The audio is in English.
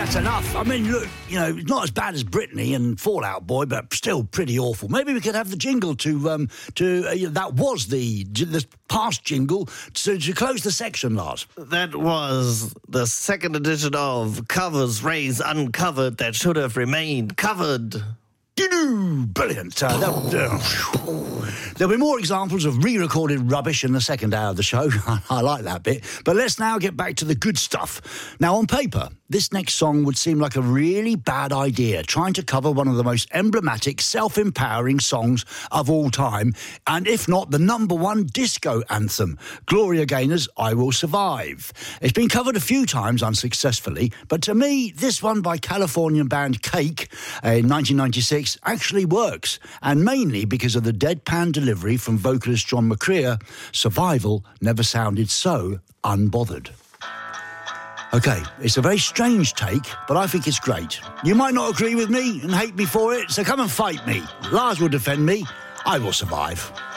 that's enough. I mean, look, you know, not as bad as Britney and Fall Out Boy, but still pretty awful. Maybe we could have the jingle that was the past jingle to close the section, Lars. That was the second edition of Covers Raised Uncovered that should have remained covered. Brilliant. There'll be more examples of re-recorded rubbish in the second hour of the show. I like that bit. But let's now get back to the good stuff. Now, on paper, this next song would seem like a really bad idea, trying to cover one of the most emblematic, self-empowering songs of all time, and if not, the #1 disco anthem, Gloria Gaynor's I Will Survive. It's been covered a few times unsuccessfully, but to me, this one by Californian band Cake in 1996 actually works, and mainly because of the deadpan delivery from vocalist John McCrea. Survival never sounded so unbothered. OK, it's a very strange take, but I think it's great. You might not agree with me and hate me for it, so come and fight me. Lars will defend me. I will survive.